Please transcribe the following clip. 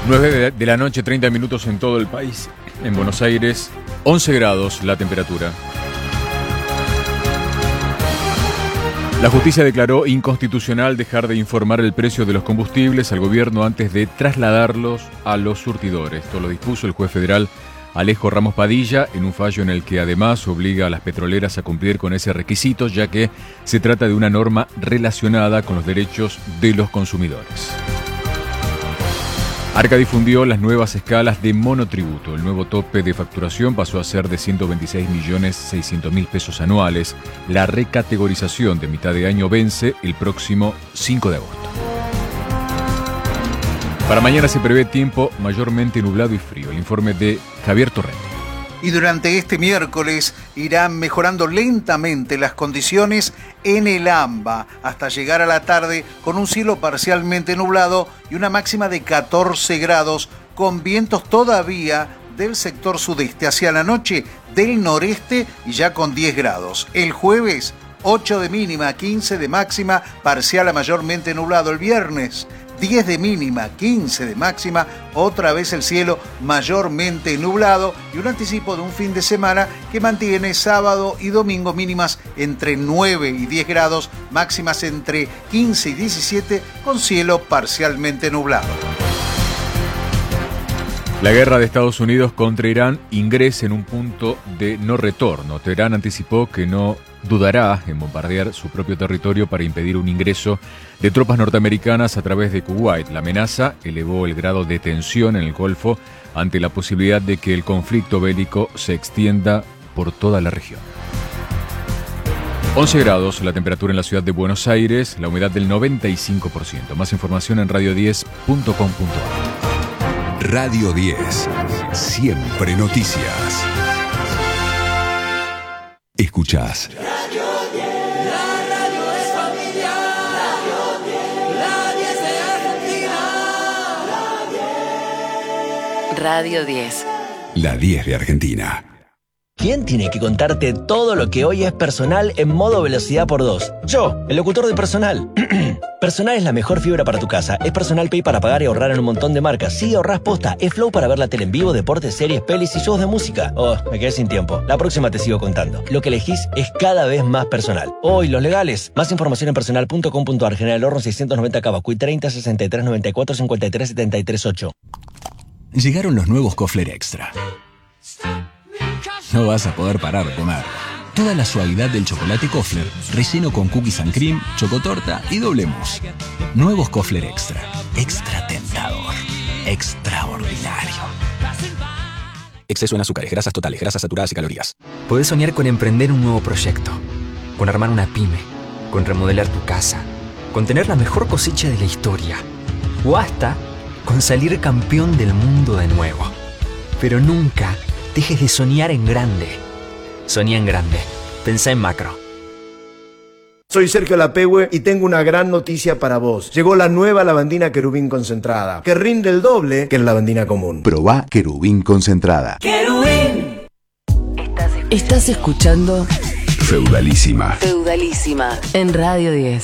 9 de la noche, 30 minutos en todo el país. En Buenos Aires, 11 grados la temperatura. La justicia declaró inconstitucional dejar de informar el precio de los combustibles al gobierno antes de trasladarlos a los surtidores. Esto lo dispuso el juez federal Alejo Ramos Padilla en un fallo en el que además obliga a las petroleras a cumplir con ese requisito, ya que se trata de una norma relacionada con los derechos de los consumidores. Arca difundió las nuevas escalas de monotributo. El nuevo tope de facturación pasó a ser de 126.600.000 pesos anuales. La recategorización de mitad de año vence el próximo 5 de agosto. Para mañana se prevé tiempo mayormente nublado y frío. El informe de Javier Torrente. Y durante este miércoles irán mejorando lentamente las condiciones en el AMBA hasta llegar a la tarde con un cielo parcialmente nublado y una máxima de 14 grados con vientos todavía del sector sudeste hacia la noche del noreste y ya con 10 grados. El jueves 8 de mínima, 15 de máxima, parcial a mayormente nublado. El viernes 10 de mínima, 15 de máxima, otra vez el cielo mayormente nublado y un anticipo de un fin de semana que mantiene sábado y domingo mínimas entre 9 y 10 grados, máximas entre 15 y 17 con cielo parcialmente nublado. La guerra de Estados Unidos contra Irán ingresa en un punto de no retorno. Teherán anticipó que no dudará en bombardear su propio territorio para impedir un ingreso de tropas norteamericanas a través de Kuwait. La amenaza elevó el grado de tensión en el Golfo ante la posibilidad de que el conflicto bélico se extienda por toda la región. 11 grados la temperatura en la ciudad de Buenos Aires, la humedad del 95%. Más información en radio10.com.ar. Radio 10. Siempre noticias. Escuchás. Radio 10. La radio es familiar. Radio 10. La 10 de Argentina. Radio 10. La 10 de Argentina. ¿Quién tiene que contarte todo lo que hoy es Personal en modo velocidad por 2? Yo, el locutor de Personal. Personal es la mejor fibra para tu casa. Es Personal Pay para pagar y ahorrar en un montón de marcas. Sí, ahorrás posta. Es Flow para ver la tele en vivo, deportes, series, pelis y shows de música. Oh, me quedé sin tiempo. La próxima te sigo contando. Lo que elegís es cada vez más Personal. Hoy, los legales. Más información en personal.com.ar. General Horno 690 Cavacuy 30 63 94 53 73 8. Llegaron los nuevos Kofler Extra. No vas a poder parar de comer. Toda la suavidad del chocolate Kofler, relleno con cookies and cream, chocotorta y doble mousse. Nuevos Kofler Extra. Extra tentador. Extraordinario. Exceso en azúcares, grasas totales, grasas saturadas y calorías. Podés soñar con emprender un nuevo proyecto, con armar una pyme, con remodelar tu casa, con tener la mejor cosecha de la historia, o hasta con salir campeón del mundo de nuevo. Pero nunca dejes de soñar en grande. Soñá en grande. Pensá en macro. Soy Sergio Lapehue y tengo una gran noticia para vos. Llegó la nueva lavandina Querubín concentrada, que rinde el doble que la lavandina común. Probá Querubín concentrada. ¡Querubín! Estás escuchando Feudalísima. Feudalísima en Radio 10.